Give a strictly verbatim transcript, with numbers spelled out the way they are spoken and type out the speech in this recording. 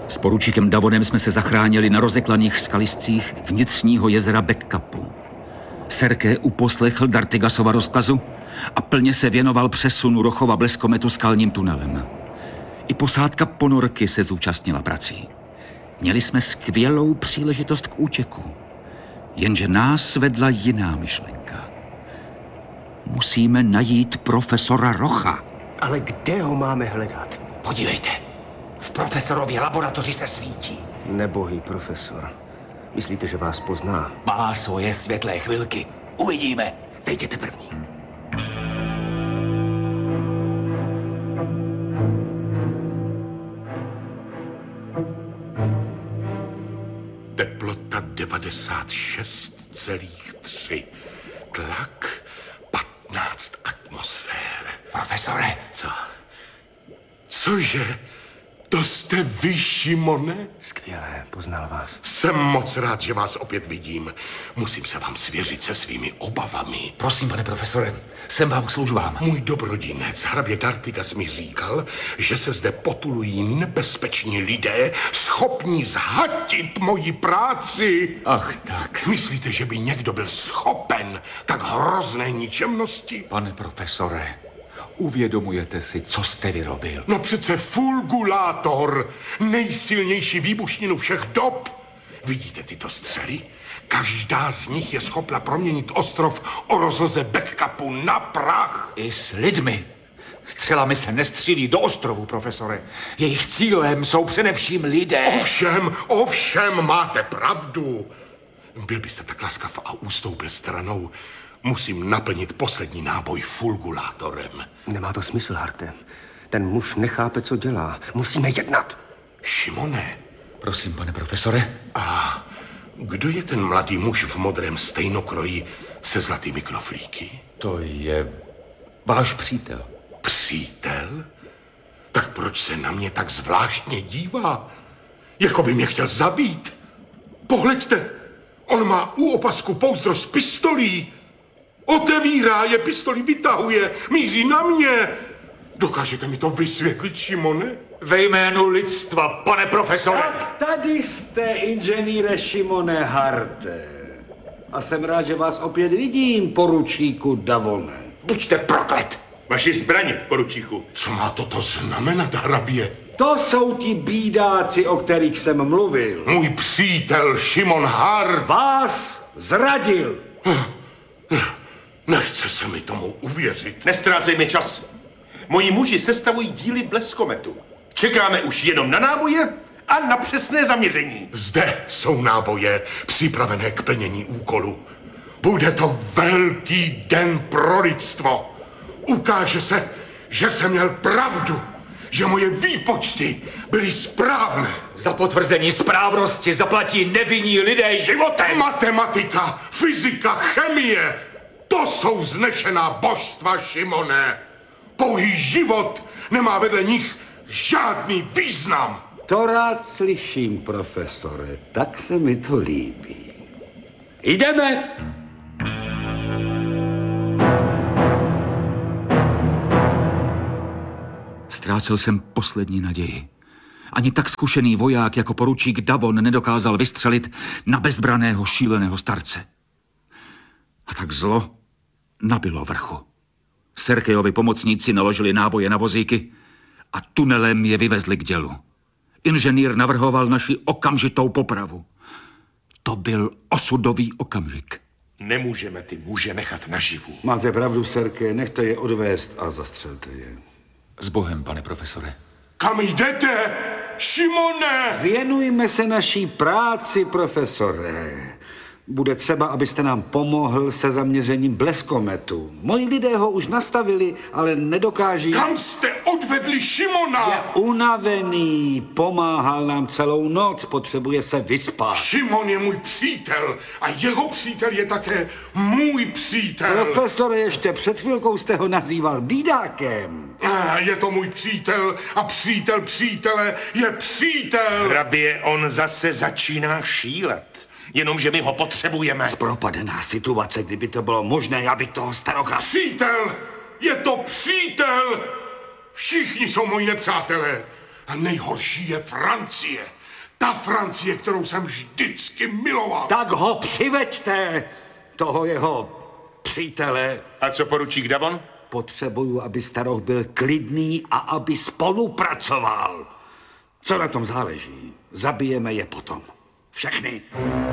S poručíkem Davonem jsme se zachránili na rozeklaných skaliscích vnitřního jezera Backcupu. Serké uposlechl Dartigasova rozkazu a plně se věnoval přesunu Rochova bleskometu skalním tunelem. I posádka ponorky se zúčastnila prací. Měli jsme skvělou příležitost k útěku. Jenže nás vedla jiná myšlenka. Musíme najít profesora Rocha. Ale kde ho máme hledat? Podívejte, v profesorově laboratoři se svítí. Nebohý profesor. Myslíte, že vás pozná? Má svoje světlé chvilky. Uvidíme. Vejděte první. Teplota devadesát šest celá tři. Tlak patnáct atmosfér. Profesore. Co? Cože? To jste vy, Šimone? Skvělé, poznal vás. Jsem moc rád, že vás opět vidím. Musím se vám svěřit se svými obavami. Prosím, pane profesore, jsem vám k službám. Můj dobrodinec, hrabě Dartigas, mi říkal, že se zde potulují nebezpeční lidé, schopní zhatit moji práci. Ach tak. Myslíte, že by někdo byl schopen tak hrozné ničemnosti? Pane profesore, uvědomujete si, co jste vyrobil? No přece fulgulátor, nejsilnější výbušninu všech dob. Vidíte tyto střely? Každá z nich je schopna proměnit ostrov o rozloze Backcupu na prach. I s lidmi. Střelami se nestřílí do ostrovu, profesore. Jejich cílem jsou především lidé. Ovšem, ovšem, máte pravdu. Byl byste tak laskav a ustoupil stranou. Musím naplnit poslední náboj fulgulátorem. Nemá to smysl, Harte. Ten muž nechápe, co dělá. Musíme jednat. Šimone. Prosím, pane profesore. A kdo je ten mladý muž v modrém stejnokroji se zlatými knoflíky? To je váš přítel. Přítel? Tak proč se na mě tak zvláštně dívá? Jako by mě chtěl zabít. Pohleďte, on má u opasku pouzdro s pistolí. Otevírá je, pistoli vytahuje, míří na mě. Dokážete mi to vysvětlit, Šimone? Ve jménu lidstva, pane profesore. Tak tady jste, inženýre Šimone Harte. A jsem rád, že vás opět vidím, poručíku Davone. Buďte proklet. Vaši zbraně, poručíku. Co má toto znamenat, hrabě? To jsou ti bídáci, o kterých jsem mluvil. Můj přítel Šimon Hart. Vás zradil. Nechce se mi tomu uvěřit. Nestrácejme čas. Moji muži sestavují díly bleskometu. Čekáme už jenom na náboje a na přesné zaměření. Zde jsou náboje připravené k plnění úkolu. Bude to velký den pro lidstvo. Ukáže se, že jsem měl pravdu, že moje výpočty byly správné. Za potvrzení správnosti zaplatí nevinní lidé životem. Matematika, fyzika, chemie, to jsou vznešená božstva, Šimone. Pouhý život nemá vedle nich žádný význam. To rád slyším, profesore, tak se mi to líbí. Jdeme! Ztrácel jsem poslední naději. Ani tak zkušený voják jako poručík Davon nedokázal vystřelit na bezbraného šíleného starce. A tak zlo nabilo vrchu. Serkejovi pomocníci naložili náboje na vozíky a tunelem je vyvezli k dělu. Inženýr navrhoval naši okamžitou popravu. To byl osudový okamžik. Nemůžeme ty muže nechat naživu. Máte pravdu, Serke, nechte je odvést a zastřelte je. S Bohem, pane profesore. Kam jdete, Šimone? Věnujme se naší práci, profesore. Bude třeba, abyste nám pomohl se zaměřením bleskometu. Moji lidé ho už nastavili, ale nedokáží... Kam jste odvedli Šimona? Je unavený, pomáhal nám celou noc, potřebuje se vyspat. Šimon je můj přítel a jeho přítel je také můj přítel. Profesore, ještě před chvilkou jste ho nazýval bídákem. Ah, je to můj přítel a přítel přítele je přítel. Hrabě, on zase začíná šílet. Jenomže my ho potřebujeme. Propadená situace, kdyby to bylo možné, já bych toho starocha... Přítel! Je to přítel! Všichni jsou moji nepřátelé. A nejhorší je Francie. Ta Francie, kterou jsem vždycky miloval. Tak ho přiveďte, toho jeho přítele. A co poručík Davon? Potřebuju, aby staroch byl klidný a aby spolupracoval. Co na tom záleží? Zabijeme je potom. Všechny.